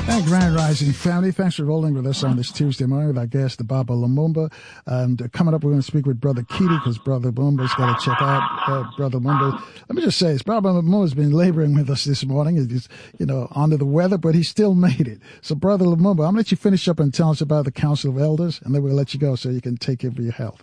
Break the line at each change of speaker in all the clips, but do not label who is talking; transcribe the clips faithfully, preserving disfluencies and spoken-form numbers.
And Grand Rising family, thanks for rolling with us on this Tuesday morning with our guest, the Baba Lumumba. And uh, coming up, we're going to speak with Brother Keaty because Brother Lumumba's got to check out uh, Brother Lumumba. Let me just say this, Baba Lumumba's been laboring with us this morning. He's, you know, under the weather, but he still made it. So, Brother Lumumba, I'm going to let you finish up and tell us about the Council of Elders, and then we'll let you go so you can take care of your health.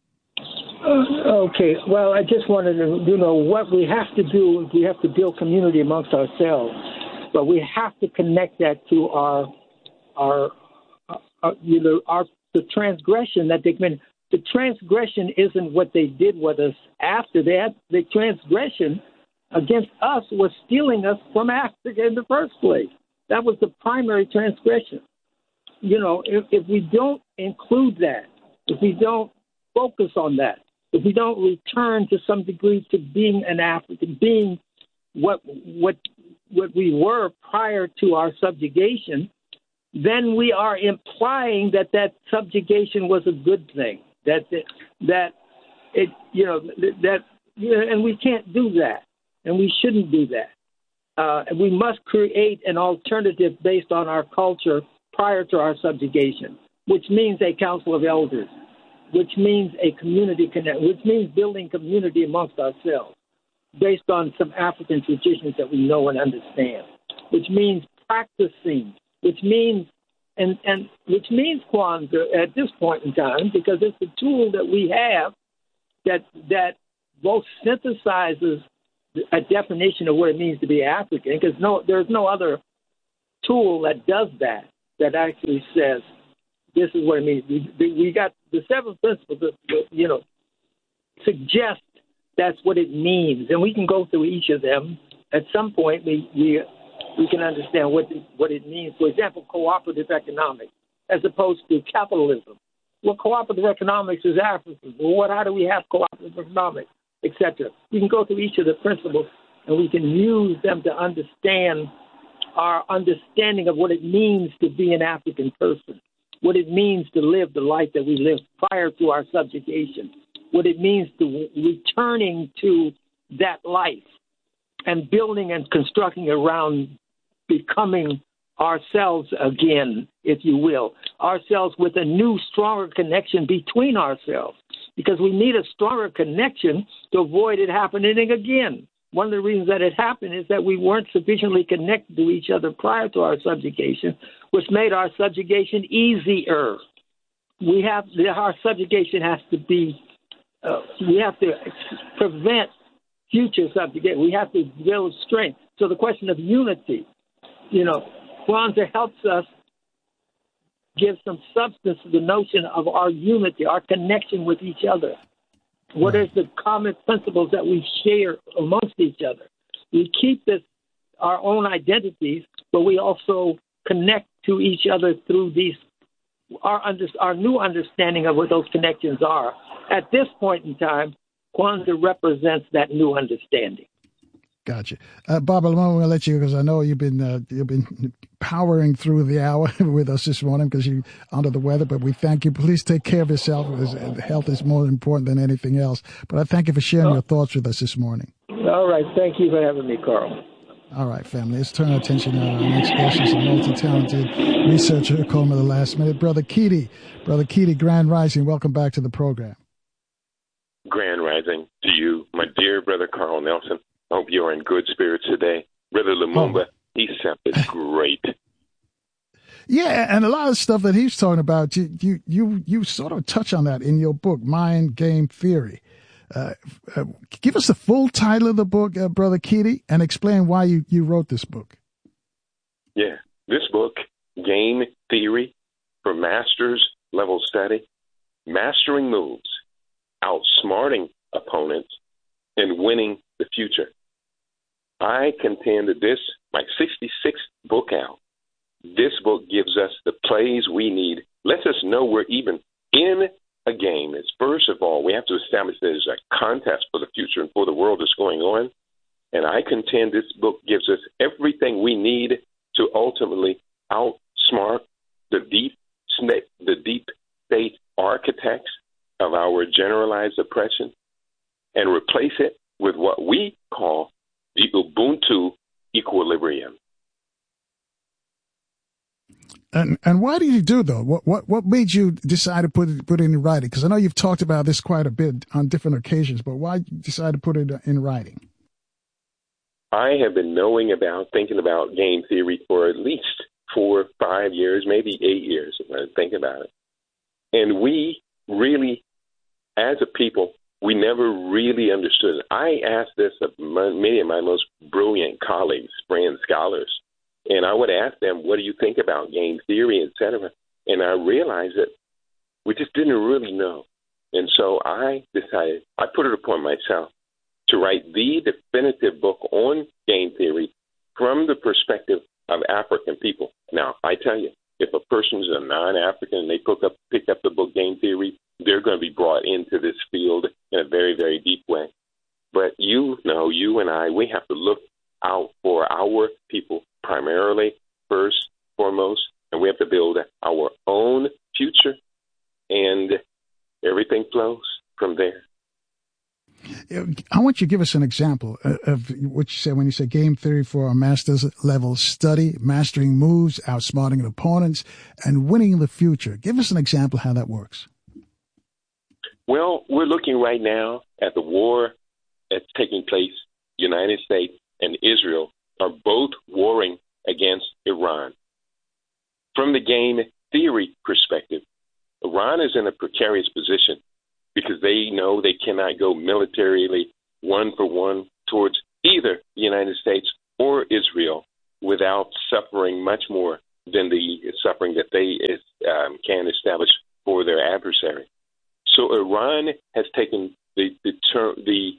Uh, okay. Well, I just wanted to, you know, what we have to do is we have to build community amongst ourselves. But we have to connect that to our, our, uh, you know, our the transgression that they committed. The transgression isn't what they did with us after that. The transgression against us was stealing us from Africa in the first place. That was the primary transgression. You know, if, if we don't include that, if we don't focus on that, if we don't return to some degree to being an African, being what what. what we were prior to our subjugation, then we are implying that that subjugation was a good thing. That that it you know that you know, and we can't do that, and we shouldn't do that. Uh, we must create an alternative based on our culture prior to our subjugation, which means a council of elders, which means a community connect, which means building community amongst ourselves, based on some African traditions that we know and understand, which means practicing, which means, and, and which means Kwanzaa at this point in time, because it's a tool that we have that that both synthesizes a definition of what it means to be African, because no, there's no other tool that does that, that actually says this is what it means. We, we got the seven principles that, you know, suggest that's what it means, and we can go through each of them. At some point, we we, we can understand what the, what it means. For example, cooperative economics, as opposed to capitalism. Well, cooperative economics is African. Well, what? How do we have cooperative economics, et cetera? We can go through each of the principles, and we can use them to understand our understanding of what it means to be an African person, what it means to live the life that we lived prior to our subjugation, what it means to returning to that life and building and constructing around becoming ourselves again, if you will, ourselves with a new, stronger connection between ourselves, because we need a stronger connection to avoid it happening again. One of the reasons that it happened is that we weren't sufficiently connected to each other prior to our subjugation, which made our subjugation easier. We have our subjugation has to be Uh, we have to prevent future subjugation. We have to build strength. So the question of unity, you know, Kwanzaa helps us give some substance to the notion of our unity, our connection with each other. What are the common principles that we share amongst each other? We keep this our own identities, but we also connect to each other through these our under, our new understanding of what those connections are. At this point in time, Kwanzaa represents that new understanding.
Gotcha, uh, Baba Lumumba. I'm going to let you because I know you've been uh, you've been powering through the hour with us this morning because you're under the weather. But we thank you. Please take care of yourself. Health is more important than anything else. But I thank you for sharing oh. your thoughts with us this morning.
All right, thank you for having me, Carl.
All right, family. Let's turn our attention to our next guest. Is a multi-talented researcher, Coma the Last Minute, Brother Keaty. Brother Keaty, Grand Rising. Welcome back to the program.
Grand Rising to you, my dear brother Carl Nelson. I hope you're in good spirits today. Brother Lumumba, oh. he sounded great.
Yeah, and a lot of stuff that he's talking about, you you you, you sort of touch on that in your book, Mind Game Theory. Uh, uh, give us the full title of the book, uh, Brother Keaty, and explain why you, you wrote this book.
Yeah, this book, Game Theory for Masters Level Study, Mastering Moves, Outsmarting Opponents, and Winning the Future. I contend that this, my sixty-sixth book out, this book gives us the plays we need, lets us know we're even in a game. Is first of all, we have to establish there's a contest for the future and for the world that's going on. And I contend this book gives us everything we need to ultimately outsmart the deep snake, the deep state architects of our generalized oppression and replace it with what we call the Ubuntu equilibrium.
And and why did you do though? What what what made you decide to put it put it in writing? Because I know you've talked about this quite a bit on different occasions, but why decide to put it in writing?
I have been knowing about, thinking about game theory for at least four, five years, maybe eight years, if I think about it. And we really, as a people, we never really understood it. I asked this of my, many of my most brilliant colleagues, friends, scholars, and I would ask them, what do you think about game theory, et cetera? And I realized that we just didn't really know. And so I decided, I put it upon myself to write the definitive book on game theory from the perspective of African people. Now, I tell you, if a person is a non-African and they pick up, pick up the book Game Theory, they're going to be brought into this field in a very, very deep way. But you know, you and I, we have to look out for our people primarily, first, foremost, and we have to build our own future, and everything flows from there.
I want you to give us an example of what you said when you said game theory for a master's level study, mastering moves, outsmarting opponents, and winning the future. Give us an example how that works.
Well, we're looking right now at the war that's taking place. United States and Israel are both warring against Iran. From the game theory perspective, Iran is in a precarious position because they know they cannot go militarily one for one towards either the United States or Israel without suffering much more than the suffering that they is, um, can establish for their adversary. So Iran has taken the the, ter- the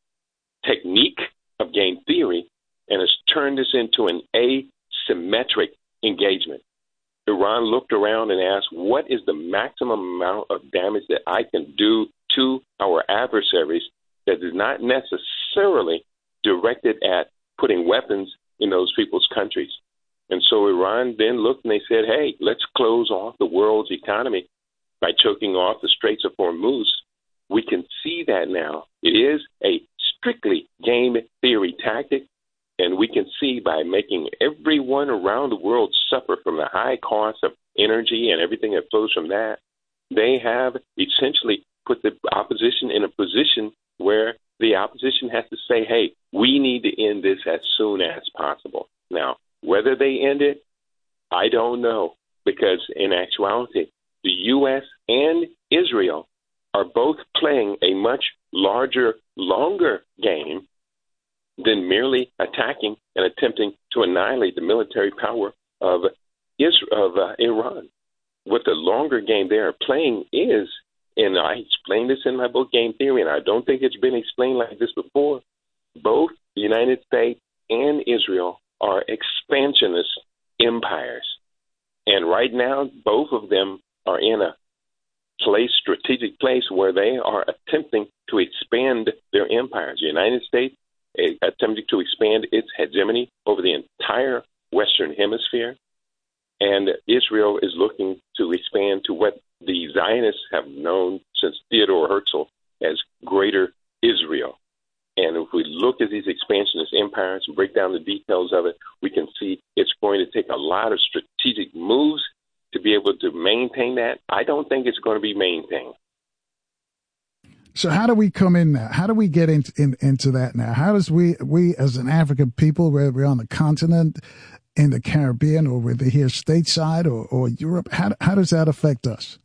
technique of game theory and has turned this into an asymmetric engagement. Iran looked around and asked, what is the maximum amount of damage that I can do to our adversaries that is not necessarily directed at putting weapons in those people's countries? And so Iran then looked and they said, hey, let's close off the world's economy by choking off the Straits of Hormuz. We can see that now. It is a strictly game theory tactic. And we can see by making everyone around the world suffer from the high cost of energy and everything that flows from that, they have essentially put the opposition in a position where the opposition has to say, hey, we need to end this as soon as possible. Now, whether they end it, I don't know, because in actuality, the U S and Israel are both playing a much larger, longer game than merely attacking and attempting to annihilate the military power of Israel, of uh, Iran. What the longer game they are playing is, and I explained this in my book, Game Theory, and I don't think it's been explained like this before, both the United States and Israel are expansionist empires. And right now, both of them are in a place, strategic place, where they are attempting to expand their empires. The United States attempting to expand its hegemony over the entire Western Hemisphere. And Israel is looking to expand to what the Zionists have known since Theodore Herzl as Greater Israel. And if we look at these expansionist empires and break down the details of it, we can see it's going to take a lot of strategic moves to be able to maintain that. I don't think it's going to be maintained.
So how do we come in now? How do we get into in, into that now? How does we we as an African people, whether we're on the continent, in the Caribbean, or whether here stateside or, or Europe, how how does that affect us?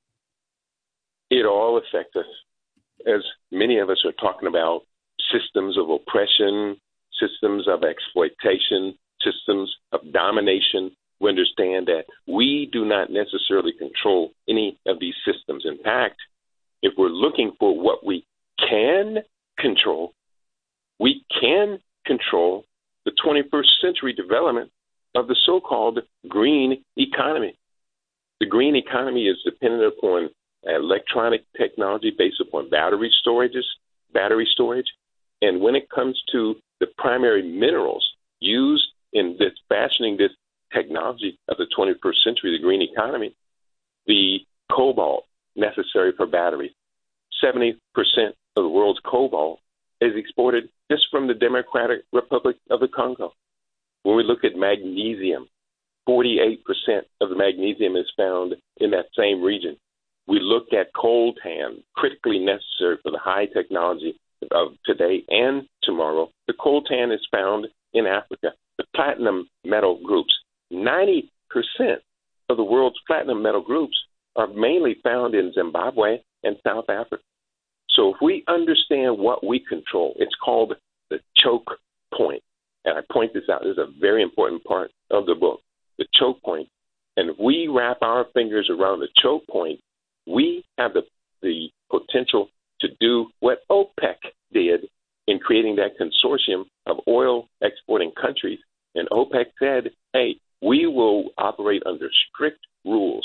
It all affects us. As many of us are talking about systems of oppression, systems of exploitation, systems of domination, we understand that we do not necessarily control any of these systems. In fact, if we're looking for what we can control, we can control the twenty-first century development of the so-called green economy. The green economy is dependent upon electronic technology based upon battery storages, battery storage. And when it comes to the primary minerals used in this fashioning this technology of the twenty-first century, the green economy, the cobalt necessary for batteries. seventy percent of the world's cobalt is exported just from the Democratic Republic of the Congo. When we look at magnesium, forty-eight percent of the magnesium is found in that same region. We look at coltan, critically necessary for the high technology of today and tomorrow. The coltan is found in Africa. The platinum metal groups, ninety percent of the world's platinum metal groups are mainly found in Zimbabwe and South Africa. So if we understand what we control, it's called the choke point. And I point this out. This is a very important part of the book, the choke point. And if we wrap our fingers around the choke point, we have the, the potential to do what OPEC did in creating that consortium of oil exporting countries. And OPEC said, hey, we will operate under strict rules.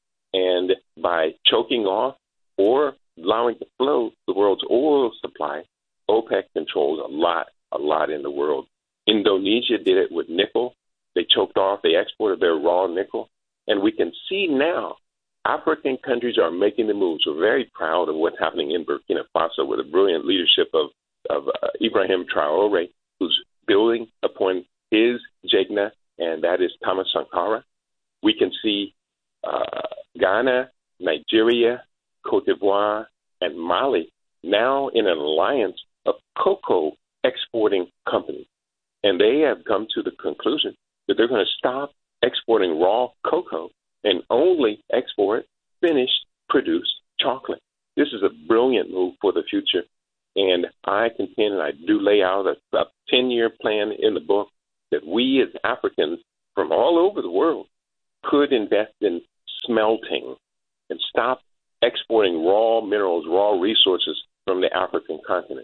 And by choking off or allowing to flow the world's oil supply, OPEC controls a lot, a lot in the world. Indonesia did it with nickel. They choked off, they exported their raw nickel. And we can see now African countries are making the moves. We're very proud of what's happening in Burkina Faso with the brilliant leadership of, of uh, Ibrahim Traore, who's building upon his Jegna, and that is Thomas Sankara. We can see uh, Ghana, Nigeria, Cote d'Ivoire, and Mali now in an alliance of cocoa exporting companies. And they have come to the conclusion that they're going to stop exporting raw cocoa and only export finished, produced chocolate. This is a brilliant move for the future. And I contend, and I do lay out a, a ten-year plan in the book, that we as Africans from all over the world could invest in smelting and stop exporting raw minerals, raw resources from the African continent.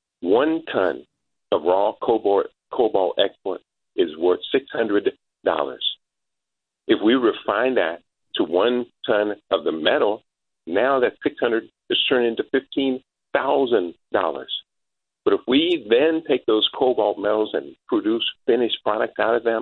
One ton of raw cobalt, cobalt export is worth six hundred dollars. If we refine that to one ton of the metal, now that six hundred dollars is turned into fifteen thousand dollars. But if we then take those cobalt metals and produce finished products out of them,